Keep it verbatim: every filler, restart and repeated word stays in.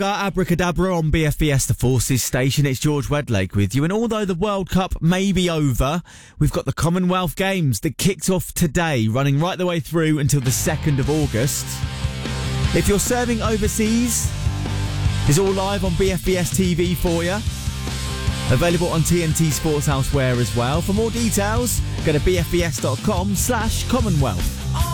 Abracadabra on B F B S The Forces station. It's George Wedlake with you. And although the World Cup may be over, we've got the Commonwealth Games that kicked off today, running right the way through until the second of August. If you're serving overseas, it's all live on B F B S T V for you. Available on T N T Sports Elsewhere as well. For more details, go to bfbs.com slash Commonwealth.